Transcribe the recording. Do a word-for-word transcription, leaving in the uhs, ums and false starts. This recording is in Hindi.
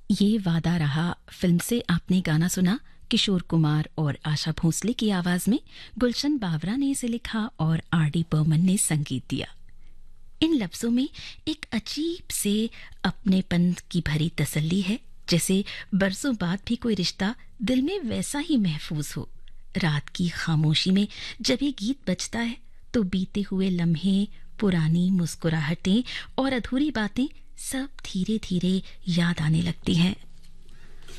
ये वादा रहा फिल्म से आपने गाना सुना। किशोर कुमार और आशा भोसले की आवाज में गुलशन बावरा ने इसे लिखा और आर डी बर्मन ने संगीत दिया। इन लफ्जों में एक अजीब से अपनेपन की भरी तसल्ली है, जैसे बरसों बाद भी कोई रिश्ता दिल में वैसा ही महफूज हो। रात की खामोशी में जब ये गीत बजता है तो बीते हुए लम्हे, पुरानी मुस्कुराहटें और अधूरी बातें सब धीरे धीरे याद आने लगती हैं।